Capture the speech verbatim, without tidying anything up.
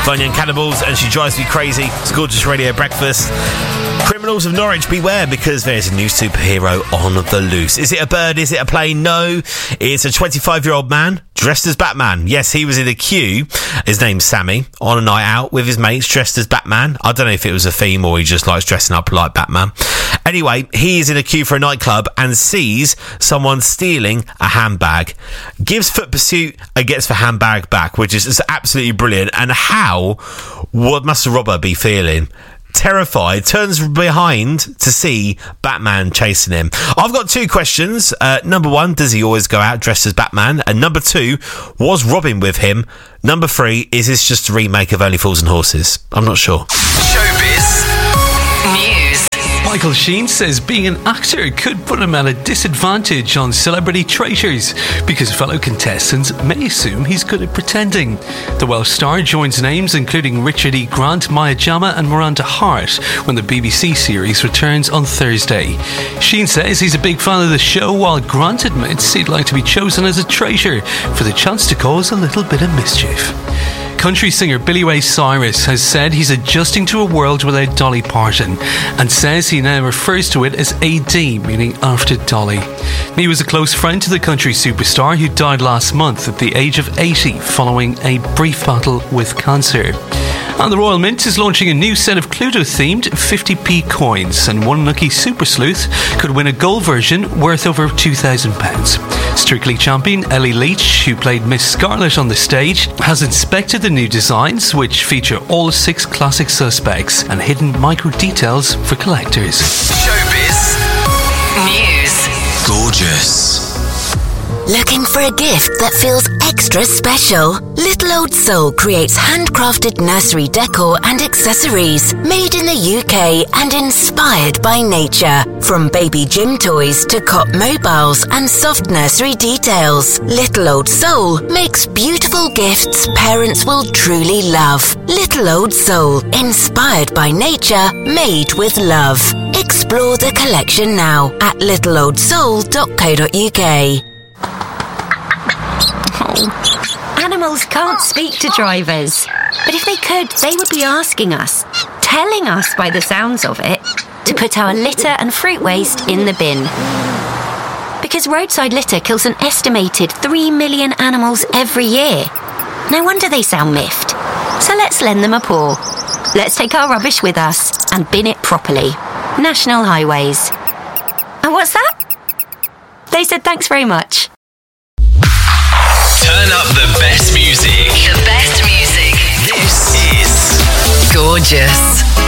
Bunyan Cannibals, and She Drives Me Crazy. It's Gorgeous Radio Breakfast. Criminals of Norwich, beware, because there's a new superhero on the loose. Is it a bird? Is it a plane? No. It's a twenty-five-year-old man dressed as Batman. Yes, he was in a queue. His name's Sammy, on a night out with his mates dressed as Batman. I don't know if it was a theme or he just likes dressing up like Batman. Anyway, he is in a queue for a nightclub and sees someone stealing a handbag. Gives foot pursuit and gets the handbag back, which is, is absolutely brilliant. And how, what must a robber be feeling? Terrified, turns behind to see Batman chasing him. I've got two questions. Uh, number one, does he always go out dressed as Batman? And number two, was Robin with him? Number three, is this just a remake of Only Fools and Horses? I'm not sure. Showbiz News. Michael Sheen says being an actor could put him at a disadvantage on Celebrity Traitors because fellow contestants may assume he's good at pretending. The Welsh star joins names including Richard E. Grant, Maya Jama and Miranda Hart when the B B C series returns on Thursday. Sheen says he's a big fan of the show, while Grant admits he'd like to be chosen as a traitor for the chance to cause a little bit of mischief. Country singer Billy Ray Cyrus has said he's adjusting to a world without Dolly Parton and says he now refers to it as A D, meaning after Dolly. He was a close friend to the country superstar who died last month at the age of eighty following a brief battle with cancer. And the Royal Mint is launching a new set of Cluedo-themed fifty p coins, and one lucky super sleuth could win a gold version worth over two thousand pounds. Strictly champion Ellie Leach, who played Miss Scarlet on the stage, has inspected the new designs, which feature all six classic suspects and hidden micro details for collectors. Showbiz News. Gorgeous. Looking for a gift that feels extra special? Little Old Soul creates handcrafted nursery decor and accessories made in the U K and inspired by nature. From baby gym toys to cot mobiles and soft nursery details, Little Old Soul makes beautiful gifts parents will truly love. Little Old Soul, inspired by nature, made with love. Explore the collection now at little old soul dot co dot U K. Animals can't speak to drivers, but if they could, they would be asking us, telling us by the sounds of it, to put our litter and fruit waste in the bin. Because roadside litter kills an estimated three million animals every year. No wonder they sound miffed. So let's lend them a paw. Let's take our rubbish with us and bin it properly. National Highways. And what's that? They said thanks very much. Turn up the best music. The best music. This is Gorgeous.